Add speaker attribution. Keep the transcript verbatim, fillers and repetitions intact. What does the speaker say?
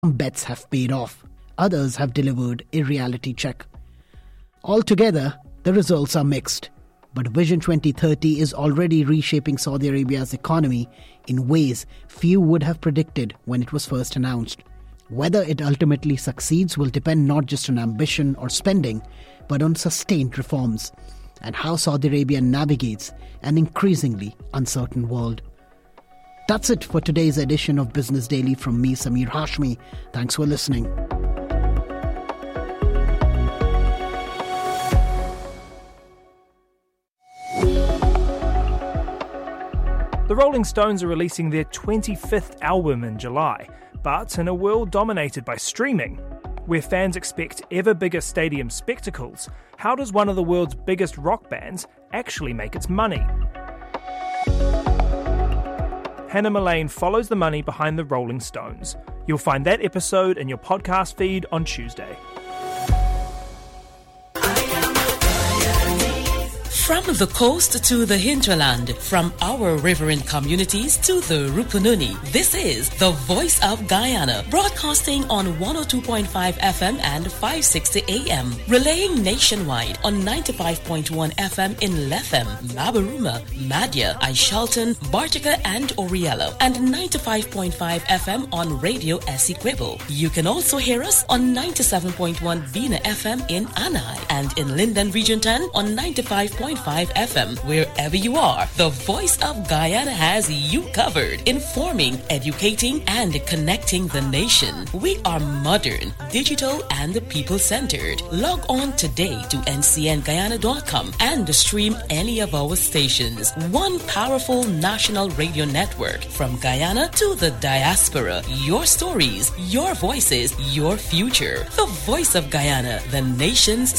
Speaker 1: bets have paid off. Others have delivered a reality check. Altogether, the results are mixed. But Vision twenty thirty is already reshaping Saudi Arabia's economy in ways few would have predicted when it was first announced. Whether it ultimately succeeds will depend not just on ambition or spending, but on sustained reforms and how Saudi Arabia navigates an increasingly uncertain world. That's it for today's edition of Business Daily from me, Samir Hashmi. Thanks for listening.
Speaker 2: The Rolling Stones are releasing their twenty-fifth album in July, but in a world dominated by streaming, where fans expect ever bigger stadium spectacles, how does one of the world's biggest rock bands actually make its money? Hannah Mullane follows the money behind the Rolling Stones. You'll find that episode in your podcast feed on Tuesday.
Speaker 3: From the coast to the hinterland, from our riverine communities to the Rupununi, this is the Voice of Guyana, broadcasting on one oh two point five F M and five sixty A M, relaying nationwide on ninety-five point one F M in Lethem, Mabaruma, Madya, Aishalton, Bartica and Oriello, and ninety-five point five F M on Radio Essequibo. You can also hear us on ninety-seven point one Bina F M in Anai and in Linden Region ten on ninety-five point five F M. Wherever you are, the Voice of Guyana has you covered, informing, educating, and connecting the nation. We are modern, digital, and people-centered. Log on today to N C N Guyana dot com and stream any of our stations. One powerful national radio network from Guyana to the diaspora. Your stories, your voices, your future. The Voice of Guyana, the nation's